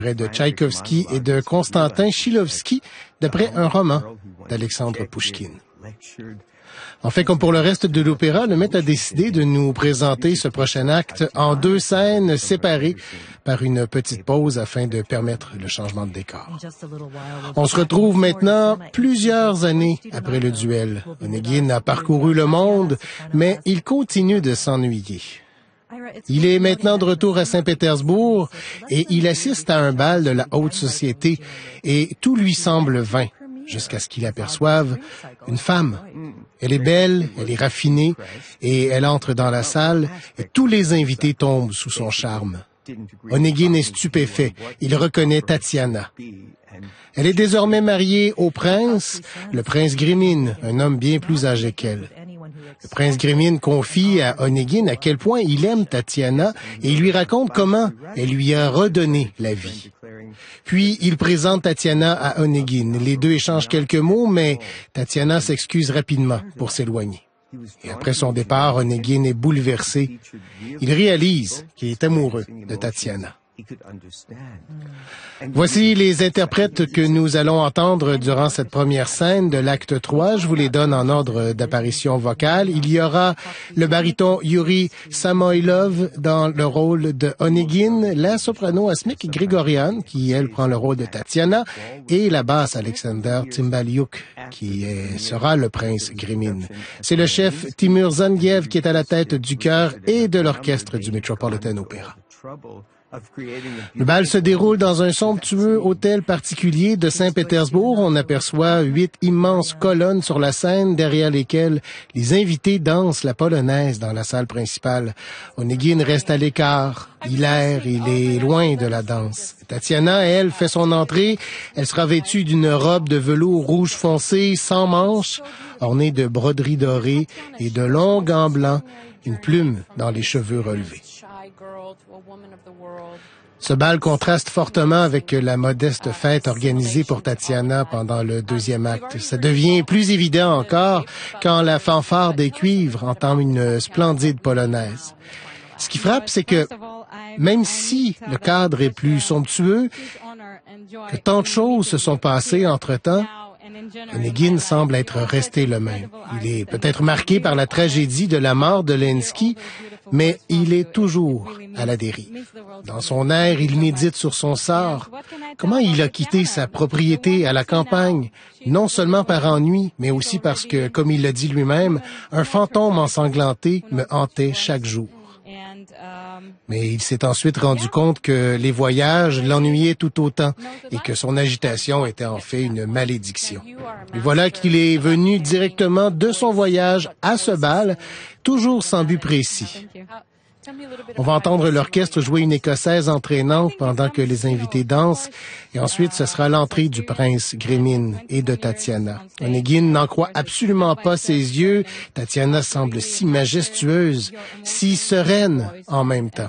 de Tchaïkovski et de Konstantin Chilovski, d'après un roman d'Alexandre Pouchkine. En fait, comme pour le reste de l'opéra, le maître a décidé de nous présenter ce prochain acte en 2 scènes séparées par une petite pause afin de permettre le changement de décor. On se retrouve maintenant plusieurs années après le duel. Onegin a parcouru le monde, mais il continue de s'ennuyer. Il est maintenant de retour à Saint-Pétersbourg et il assiste à un bal de la haute société et tout lui semble vain jusqu'à ce qu'il aperçoive une femme. Elle est belle, elle est raffinée et elle entre dans la salle et tous les invités tombent sous son charme. Onegin est stupéfait. Il reconnaît Tatiana. Elle est désormais mariée au prince, le prince Grimine, un homme bien plus âgé qu'elle. Le prince Grimine confie à Onegin à quel point il aime Tatiana et il lui raconte comment elle lui a redonné la vie. Puis, il présente Tatiana à Onegin. Les deux échangent quelques mots, mais Tatiana s'excuse rapidement pour s'éloigner. Et après son départ, Onegin est bouleversé. Il réalise qu'il est amoureux de Tatiana. Voici les interprètes que nous allons entendre durant cette première scène de l'acte 3. Je vous les donne en ordre d'apparition vocale. Il y aura le baryton Yuri Samoilov dans le rôle de Onegin, la soprano Asmik Grigorian, qui, elle, prend le rôle de Tatiana, et la basse Alexander Timbaliuk, qui sera le prince Grimine. C'est le chef Timur Zangiev qui est à la tête du chœur et de l'orchestre du Metropolitan Opera. Le bal se déroule dans un somptueux hôtel particulier de Saint-Pétersbourg. On aperçoit 8 immenses colonnes sur la scène derrière lesquelles les invités dansent la polonaise dans la salle principale. Onegin reste à l'écart. Il erre, il est loin de la danse. Tatiana, elle, fait son entrée. Elle sera vêtue d'une robe de velours rouge foncé, sans manches, ornée de broderies dorées et de longs gants blancs, une plume dans les cheveux relevés. Ce bal contraste fortement avec la modeste fête organisée pour Tatiana pendant le 2e acte. Ça devient plus évident encore quand la fanfare des cuivres entame une splendide polonaise. Ce qui frappe, c'est que même si le cadre est plus somptueux, que tant de choses se sont passées entre-temps, Onegin semble être resté le même. Il est peut-être marqué par la tragédie de la mort de Lenski, mais il est toujours à la dérive. Dans son air, il médite sur son sort. Comment il a quitté sa propriété à la campagne, non seulement par ennui, mais aussi parce que, comme il l'a dit lui-même, un fantôme ensanglanté me hantait chaque jour. Mais il s'est ensuite rendu compte que les voyages l'ennuyaient tout autant et que son agitation était en fait une malédiction. Et voilà qu'il est venu directement de son voyage à ce bal, toujours sans but précis. On va entendre l'orchestre jouer une écossaise entraînante pendant que les invités dansent, et ensuite ce sera l'entrée du prince Grimine et de Tatiana. Onegin n'en croit absolument pas ses yeux. Tatiana semble si majestueuse, si sereine en même temps.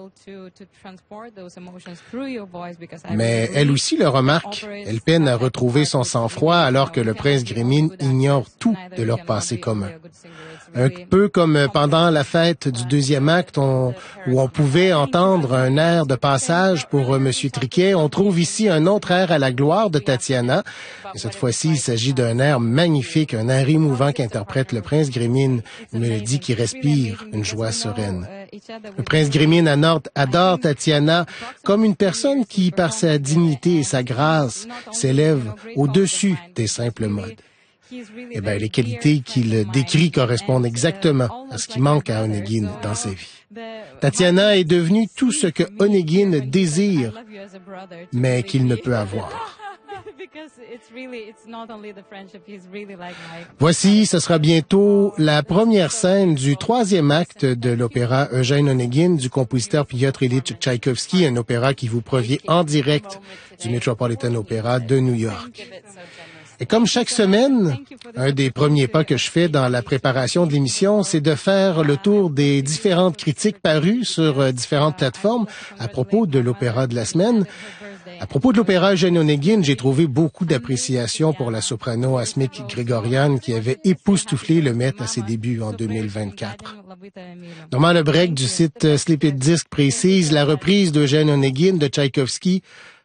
Mais elle aussi le remarque. Elle peine à retrouver son sang-froid alors que le prince Grimine ignore tout de leur passé commun. Un peu comme pendant la fête du 2e acte où on pouvait entendre un air de passage pour Monsieur Triquet, on trouve ici un autre air à la gloire de Tatiana. Et cette fois-ci, il s'agit d'un air magnifique, un air émouvant qu'interprète le prince Grimine, une mélodie qui respire une joie sereine. Le prince Grimine adore Tatiana comme une personne qui, par sa dignité et sa grâce, s'élève au-dessus des simples modes. Eh bien, les qualités qu'il décrit correspondent exactement à ce qui manque à Onegin dans sa vie. Tatiana est devenue tout ce que Onegin désire, mais qu'il ne peut avoir. Voici, ce sera bientôt la première scène du 3e acte de l'opéra Eugène Onegin du compositeur Piotr Ilyich Tchaïkovski, un opéra qui vous provient en direct du Metropolitan Opera de New York. Et comme chaque semaine, un des premiers pas que je fais dans la préparation de l'émission, c'est de faire le tour des différentes critiques parues sur différentes plateformes à propos de l'opéra de la semaine. À propos de l'opéra Eugène Onegin, j'ai trouvé beaucoup d'appréciation pour la soprano Asmik Grigorian qui avait époustouflé le maître à ses débuts en 2024. Normand Lebrec du site Sleepy Disc précise la reprise d'Eugène Onegin de Tchaïkovski